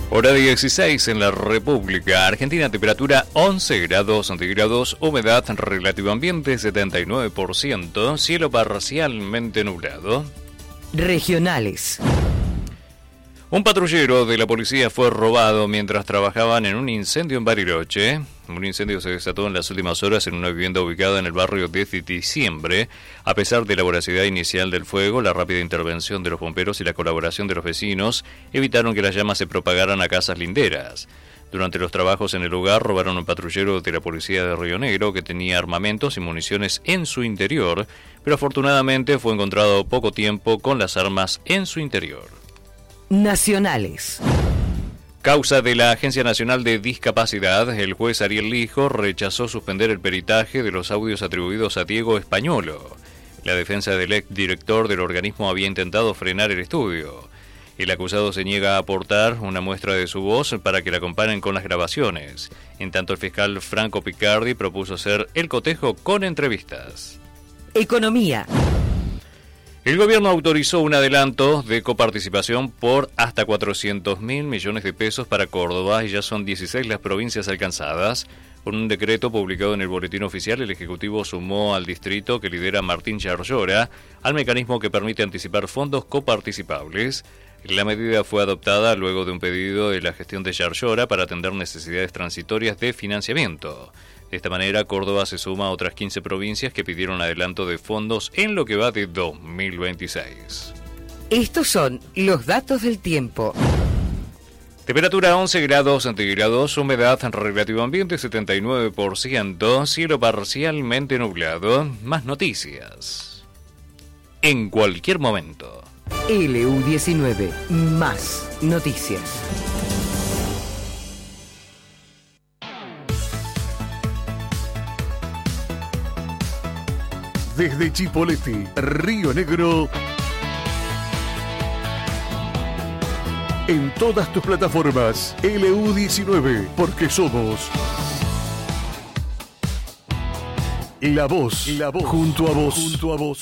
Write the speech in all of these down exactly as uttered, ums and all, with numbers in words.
Hora dieciséis en la República Argentina, temperatura once grados centígrados, humedad relativa ambiente setenta y nueve por ciento, cielo parcialmente nublado. Regionales. Un patrullero de la policía fue robado mientras trabajaban en un incendio en Bariloche. Un incendio se desató en las últimas horas en una vivienda ubicada en el barrio diez de diciembre. A pesar de la voracidad inicial del fuego, la rápida intervención de los bomberos y la colaboración de los vecinos evitaron que las llamas se propagaran a casas linderas. Durante los trabajos en el lugar, robaron un patrullero de la policía de Río Negro que tenía armamentos y municiones en su interior, pero afortunadamente fue encontrado poco tiempo con las armas en su interior. Nacionales. Causa de la Agencia Nacional de Discapacidad, el juez Ariel Lijo rechazó suspender el peritaje de los audios atribuidos a Diego Españolo. La defensa del ex director del organismo había intentado frenar el estudio. El acusado se niega a aportar una muestra de su voz para que la comparen con las grabaciones. En tanto, el fiscal Franco Picardi propuso hacer el cotejo con entrevistas. Economía. El gobierno autorizó un adelanto de coparticipación por hasta cuatrocientos mil millones de pesos para Córdoba y ya son dieciséis las provincias alcanzadas. Con un decreto publicado en el Boletín Oficial, el Ejecutivo sumó al distrito que lidera Martín Yarlora al mecanismo que permite anticipar fondos coparticipables. La medida fue adoptada luego de un pedido de la gestión de Yarlora para atender necesidades transitorias de financiamiento. De esta manera, Córdoba se suma a otras quince provincias que pidieron adelanto de fondos en lo que va de dos mil veintiséis. Estos son los datos del tiempo. Temperatura once grados centígrados, humedad relativa ambiente setenta y nueve por ciento, cielo parcialmente nublado. Más noticias en cualquier momento. L U diecinueve, más noticias. Desde Chipoleti, Río Negro, en todas tus plataformas, L U diecinueve, porque somos la voz, la voz, junto a vos, junto a vos.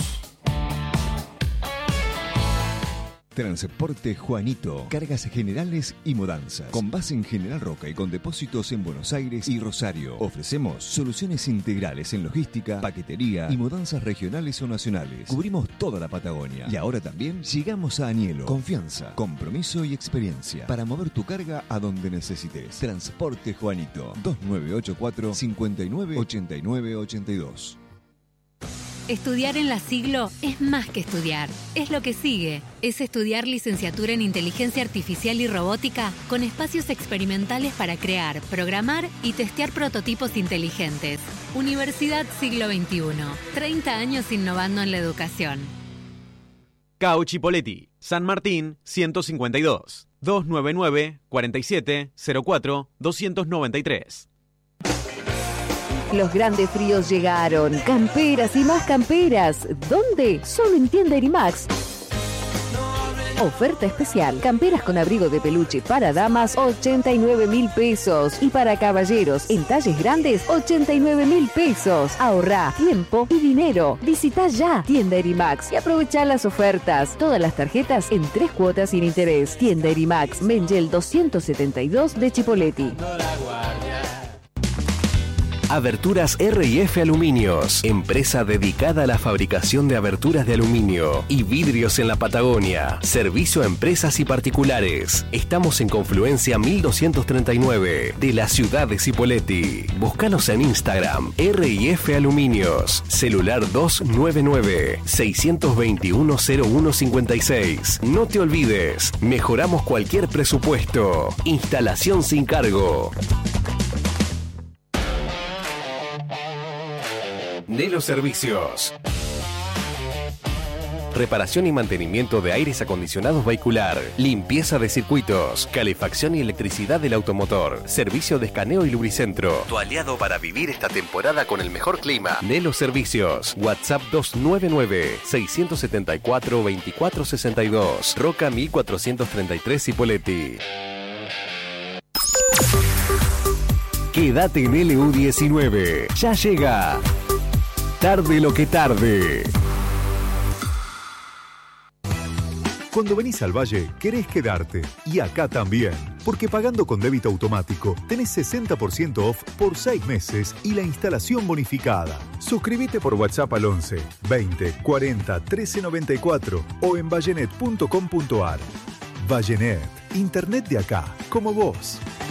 Transporte Juanito, cargas generales y mudanzas. Con base en General Roca y con depósitos en Buenos Aires y Rosario. Ofrecemos soluciones integrales en logística, paquetería y mudanzas regionales o nacionales. Cubrimos toda la Patagonia. Y ahora también llegamos a Añelo. Confianza, compromiso y experiencia para mover tu carga a donde necesites. Transporte Juanito, dos nueve ocho cuatro, cinco nueve, ocho nueve ocho dos. Estudiar en la Siglo es más que estudiar, es lo que sigue. Es estudiar licenciatura en Inteligencia Artificial y Robótica con espacios experimentales para crear, programar y testear prototipos inteligentes. Universidad Siglo veintiuno, treinta años innovando en la educación. C A O Chipoleti, San Martín ciento cincuenta y dos, dos nueve nueve, cuarenta y siete, cero cuatro, doscientos noventa y tres. Los grandes fríos llegaron. Camperas y más camperas. ¿Dónde? Solo en Tienda Erimax. Oferta especial. Camperas con abrigo de peluche para damas, ochenta y nueve mil pesos. Y para caballeros, en talles grandes, ochenta y nueve mil pesos. Ahorrá tiempo y dinero. Visita ya Tienda Erimax y aprovecha las ofertas. Todas las tarjetas en tres cuotas sin interés. Tienda Erimax, Mengel doscientos setenta y dos de Chipoleti. Aberturas R y F Aluminios, empresa dedicada a la fabricación de aberturas de aluminio y vidrios en la Patagonia. Servicio a empresas y particulares. Estamos en Confluencia mil doscientos treinta y nueve de la ciudad de Cipolletti. Búscanos en Instagram, R y F Aluminios. Celular dos nueve nueve, seis dos uno, cero uno cinco seis. No te olvides, mejoramos cualquier presupuesto. Instalación sin cargo. Nelo Servicios. Reparación y mantenimiento de aires acondicionados vehicular, limpieza de circuitos, calefacción y electricidad del automotor, servicio de escaneo y lubricentro. Tu aliado para vivir esta temporada con el mejor clima. Nelo Servicios. WhatsApp dos nueve nueve, seis siete cuatro, dos cuatro seis dos. Roca mil cuatrocientos treinta y tres Cipolletti. Quédate en L U diecinueve. Ya llega. Tarde lo que tarde. Cuando venís al Valle, querés quedarte. Y acá también. porque pagando con débito automático tenés sesenta por ciento off por seis meses y la instalación bonificada. Suscríbete por WhatsApp al once veinte cuarenta trece noventa y cuatro o en vallenet punto com punto ar. Vallenet, internet de acá, como vos.